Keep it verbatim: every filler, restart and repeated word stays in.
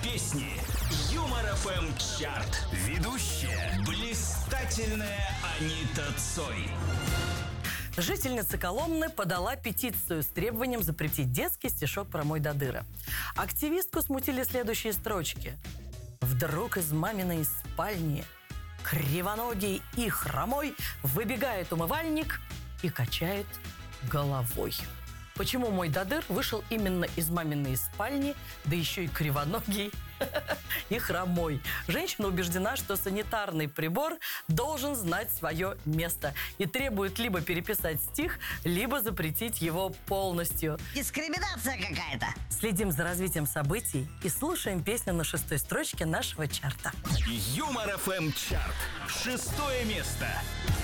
Песни Юмор эф эм Чарт. Ведущая блистательная Анита Цой. Жительница Коломны подала петицию с требованием запретить детский стишок про мой Додыра. Активистку смутили следующие строчки. Вдруг из маминой спальни кривоногий и хромой выбегает умывальник и качает головой. Почему мой Додыр вышел именно из маминой спальни, да еще и кривоногий и хромой? Женщина убеждена, что санитарный прибор должен знать свое место и требует либо переписать стих, либо запретить его полностью. Дискриминация какая-то. Следим за развитием событий и слушаем песню на шестой строчке нашего чарта. Юмор эф эм Чарт. Шестое место.